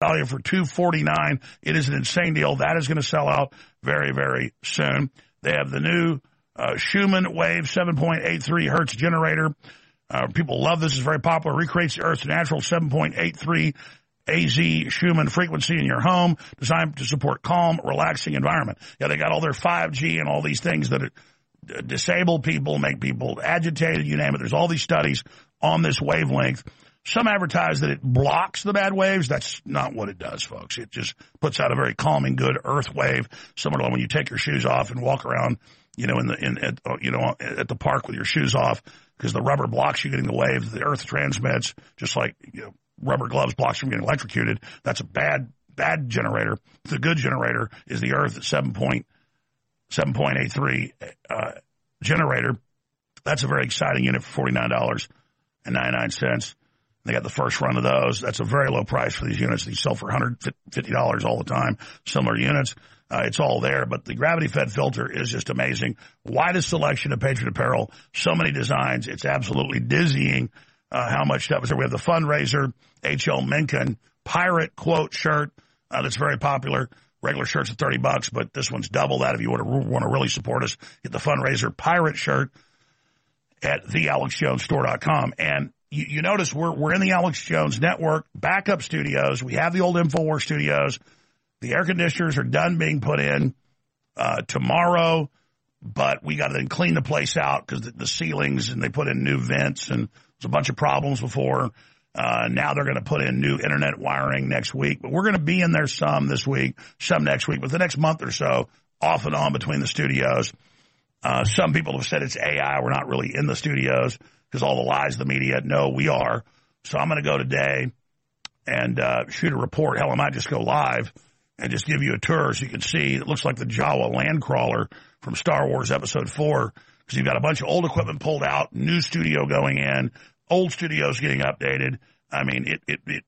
value for $249. It is an insane deal. That is going to sell out very, very soon. They have the new Schumann Wave 7.83 hertz generator. People love this. It's very popular. Recreates the Earth's natural 7.83 AZ Schumann frequency in your home, designed to support calm, relaxing environment. Yeah, they got all their 5G and all these things that disable people, make people agitated, you name it. There's all these studies on this wavelength. Some advertise that it blocks the bad waves. That's not what it does, folks. It just puts out a very calming, good earth wave, similar to when you take your shoes off and walk around, at the park with your shoes off, because the rubber blocks you getting the waves. The earth transmits, just like rubber gloves blocks from getting electrocuted. That's a bad generator. The good generator is the earth at 7.83 generator. That's a very exciting unit for $49.99. They got the first run of those. That's a very low price for these units. These sell for $150 all the time. Similar units. It's all there, but the gravity-fed filter is just amazing. Widest selection of Patriot apparel. So many designs. It's absolutely dizzying how much stuff is there. We have the fundraiser H.L. Mencken pirate quote shirt that's very popular. Regular shirts are $30, but this one's double that. If you want to really support us, get the fundraiser pirate shirt at thealexjonesstore.com. And you notice we're in the Alex Jones Network backup studios. We have the old InfoWars studios. The air conditioners are done being put in tomorrow, but we got to then clean the place out because the ceilings, and they put in new vents, and there's a bunch of problems before. Now they're going to put in new internet wiring next week, but we're going to be in there some this week, some next week. But the next month or so, off and on between the studios. Some people have said it's AI. We're not really in the studios because all the lies of the media. No, we are. So I'm going to go today and shoot a report. Hell, I might just go live and just give you a tour so you can see. It looks like the Jawa Landcrawler from Star Wars Episode 4, because you've got a bunch of old equipment pulled out, new studio going in, old studios getting updated. I mean, it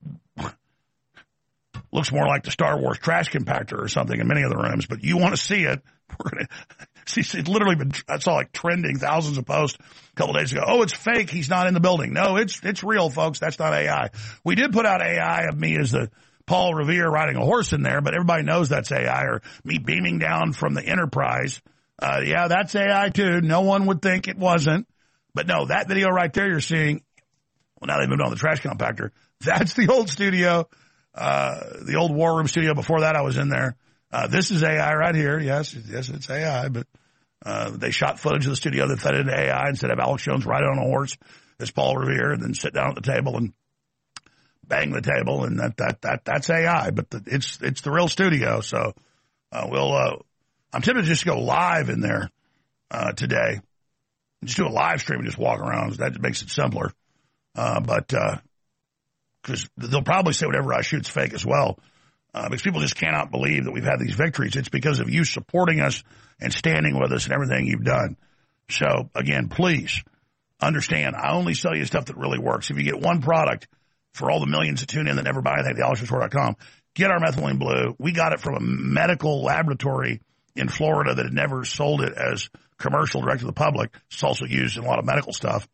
looks more like the Star Wars trash compactor or something in many of the rooms, but you want to see it. We're going to see. It's literally been, I saw like trending, thousands of posts a couple of days ago. Oh, it's fake. He's not in the building. No, it's real, folks. That's not AI. We did put out AI of me as the Paul Revere riding a horse in there, but everybody knows that's AI, or me beaming down from the Enterprise. Yeah, that's AI too. No one would think it wasn't. But no, that video right there you're seeing, well, now they've moved on the trash compactor. That's the old studio, the old War Room studio. Before that, I was in there. This is AI right here. Yes, it's AI, but they shot footage of the studio that fed into AI instead of Alex Jones riding on a horse as Paul Revere and then sit down at the table and bang the table, and that's AI, but it's the real studio. So I'm tempted to just go live in there today, just do a live stream and just walk around. That makes it simpler. But because they'll probably say whatever I shoot's fake as well, because people just cannot believe that we've had these victories. It's because of you supporting us and standing with us and everything you've done. So again, please understand, I only sell you stuff that really works. If you get one product for all the millions that tune in that never buy anything at thealexjonesstore.com, get our methylene blue. We got it from a medical laboratory in Florida that had never sold it as commercial direct to the public. It's also used in a lot of medical stuff.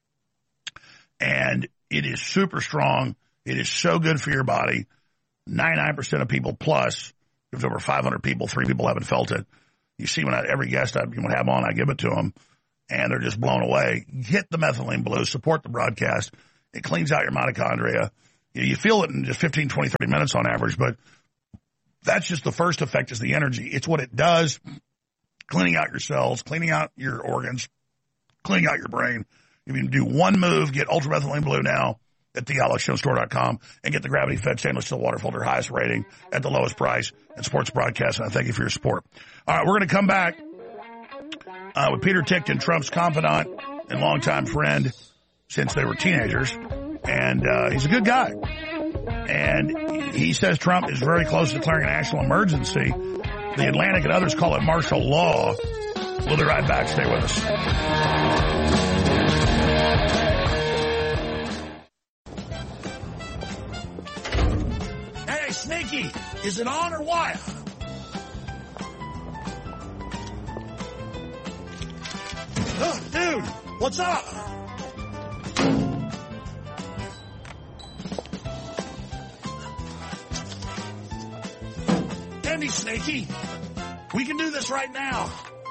And it is super strong. It is so good for your body. 99% of people plus, there's over 500 people, 3 people haven't felt it. You see when every guest I have on, I give it to them, and they're just blown away. Get the methylene blue. Support the broadcast. It cleans out your mitochondria. You feel it in just 15, 20, 30 minutes on average, but that's just the first effect is the energy. It's what it does, cleaning out your cells, cleaning out your organs, cleaning out your brain. If you can do one move, get Ultra Methylene Blue now at thealexjonesstore.com and get the gravity-fed stainless steel water filter, highest rating at the lowest price, and supports broadcast. And I thank you for your support. All right, we're going to come back with Peter Tickton, Trump's confidant and longtime friend since they were teenagers. And he's a good guy. And he says Trump is very close to declaring a national emergency. The Atlantic and others call it martial law. We'll be right back. Stay with us. Hey, Sneaky, is it on or what? Oh, dude, what's up? be sneaky. We can do this right now.